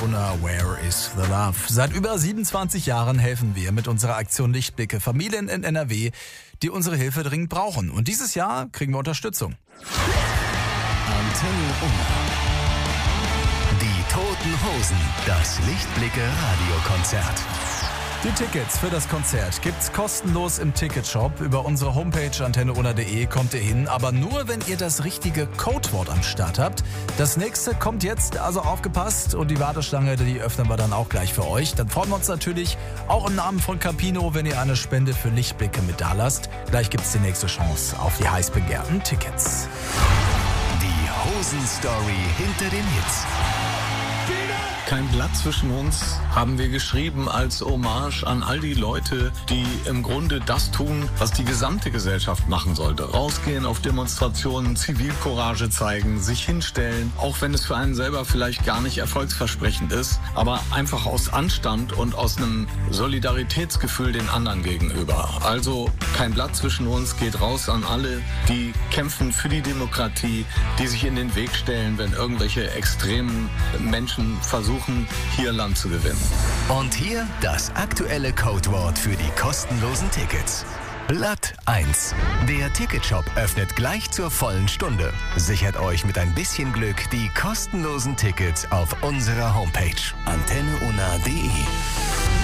Unna, Where is the Love? Seit über 27 Jahren helfen wir mit unserer Aktion Lichtblicke Familien in NRW, die unsere Hilfe dringend brauchen. Und dieses Jahr kriegen wir Unterstützung. Antenne Unna. Die Toten Hosen, das Lichtblicke-Radiokonzert. Die Tickets für das Konzert gibt's kostenlos im Ticketshop. Über unsere Homepage antenneunna.de kommt ihr hin, aber nur, wenn ihr das richtige Codewort am Start habt. Das nächste kommt jetzt, also aufgepasst, und die Warteschlange, die öffnen wir dann auch gleich für euch. Dann freuen wir uns natürlich auch im Namen von Campino, wenn ihr eine Spende für Lichtblicke mit da lasst. Gleich gibt's die nächste Chance auf die heiß begehrten Tickets. Die Hosen-Story hinter den Hits. Kein Blatt zwischen uns haben wir geschrieben als Hommage an all die Leute, die im Grunde das tun, was die gesamte Gesellschaft machen sollte. Rausgehen auf Demonstrationen, Zivilcourage zeigen, sich hinstellen, auch wenn es für einen selber vielleicht gar nicht erfolgsversprechend ist, aber einfach aus Anstand und aus einem Solidaritätsgefühl den anderen gegenüber. Also kein Blatt zwischen uns geht raus an alle, die kämpfen für die Demokratie, die sich in den Weg stellen, wenn irgendwelche extremen Menschen versuchen, hier Land zu gewinnen. Und hier das aktuelle Codewort für die kostenlosen Tickets. Blatt 1. Der Ticketshop öffnet gleich zur vollen Stunde. Sichert euch mit ein bisschen Glück die kostenlosen Tickets auf unserer Homepage antenneunna.de.